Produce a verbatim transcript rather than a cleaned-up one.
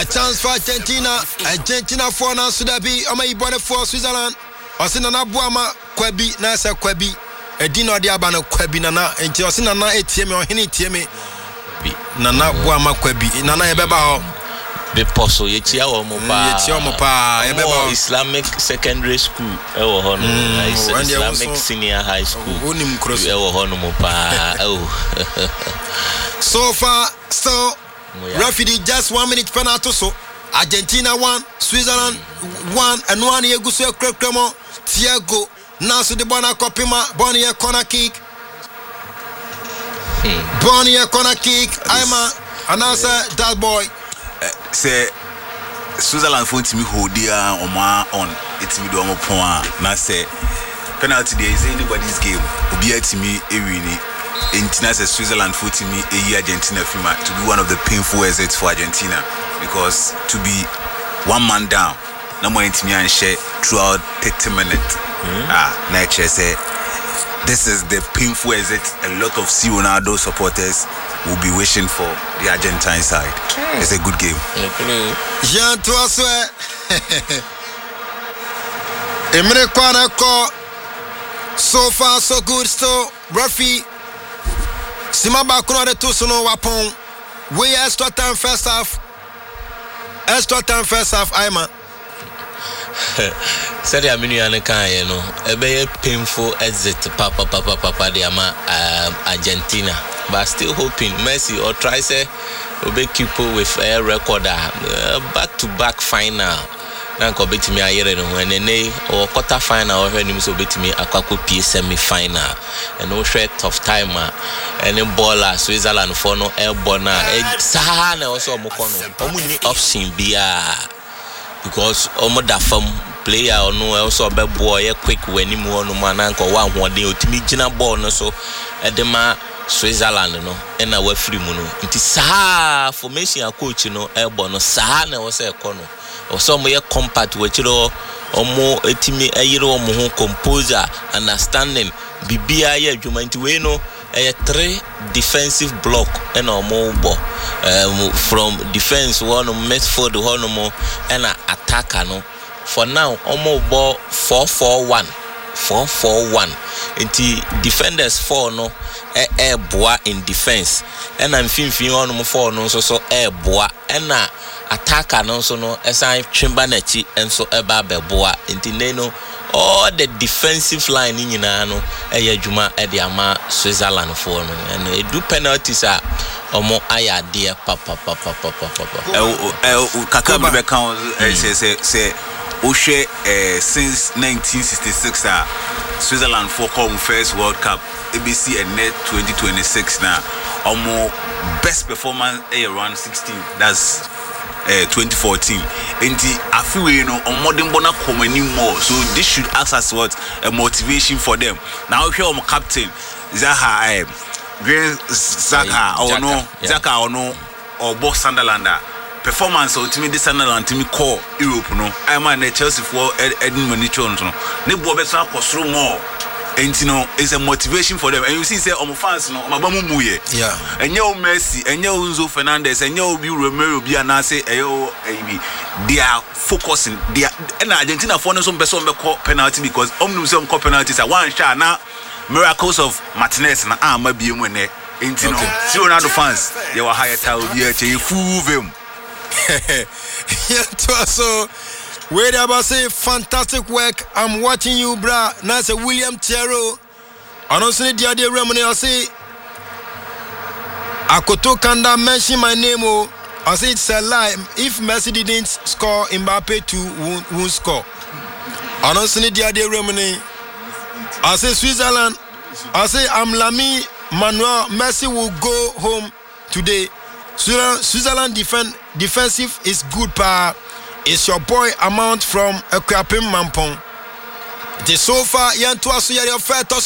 A chance for Argentina. Argentina for now should be Oma Ibone for Switzerland. Osina na buama Kwabi na sa Kwabi. Edino diaba na Kwabi nana enti osina na etieme ohene etieme. Nana buama Kwabi nana yebeba ho. Be poso yetia wo mo pa. Yetia mo pa yebeba Islamic secondary school e wo ho no. Islamic senior high school. Onim cross. E wo ho no mo pa. Oh. So far so referee just one minute penalty so Argentina one, Switzerland one, and one year Gusu Kremo, Thiago, Nasu de Bona Copima, Bonnie corner kick. Bonnie corner kick, I'm a announcer that boy. Say Switzerland phone to me hold dear on my on it's me do my point. Now say penalty there is anybody's game. Be to me a winning. International Switzerland foot me a year Argentina FIMA to be one of the painful exits for Argentina because to be one man down, no more into me and share throughout thirty minutes. Mm-hmm. Ah, nature say this is the painful exit. A lot of C Ronaldo supporters will be wishing for the Argentine side. Mm. It's a good game. Jean Toaswe Emre Kwanako. So far so good still Ruffy Simaba Kuno de Tusuno Wapon. We extra time first half. Extra time first half, Ayman. Said the Aminian can, you know, a very painful exit, Papa, Papa, Papa, the Ama Argentina. But still hoping Messi or try say, will be keep with a record back to back final. Nanko bet me a year when ne or quarter final or him so bet me a kwaku P semi final and no share tough timer and then baller Switzerland for no airborne sahana also mokono omuni option bia because omo da fam player or no also be boy quick when him no man anko one one dey otimi gina ball no so edema Switzerland no and our free mu no nti saha formation a coach no airborne no saha na was e kono also mo ye compact we chiro omo etimi ayire omo ho composer understanding bibia ye adwuma nti we no e three defensive block and omo bo um, from defense one midfield one mo and attacker no for now omo bo four four one four four one nti defenders four no e e boa in defense and am finfin one mo four no so so e boa and attacker no so no esan twemba na chi enso eba beboa enti no all the defensive line nyina no eya adwuma e de ama Switzerland for no and e do penalties a omo aya de papa papa papa papa eh kaka be kan say say say o share since nineteen sixty-six ah Switzerland for come first World Cup A B C and net twenty twenty-six now omo best performance around sixteen that's Uh, twenty fourteen enti afiwe you know on modern bona come anymore so this should act as what a motivation for them now here on captain Zaha Green Zaka or no Zaka or no or box Sunderland performance ultimately this Sunderland team call Europe no I man Chelsea for Edmund Nicho no ne bo be so akosro more and you know it's a motivation for them and you see say omo fans no mabamu muye yeah enye o Messi enye o Enzo Fernandez enye o bi Romero bi ana say eyo ebi they are focusing they are and Argentina for no some person be call penalty because omnum say call penalties a one shot na miracles of Martinez na ama bi emu ne and you know see Ronaldo fans they were higher tower bi e che full them yeah to so wait about say fantastic work. I'm watching you, bra. Now say William Thierry. I don't see the idea remedy. I say Akoto Kanda mention my name. Oh, I say it's a lie. If Messi didn't score, Mbappe too won't, won't score. I don't see the idea remedy. I say Switzerland. I say I'm Lami Manuel. Messi will go home today. Switzerland, Switzerland defend, defensive is good, pa. It's your boy Amount from Ekwapim Mampong. The so far, Yantua Suya, your fair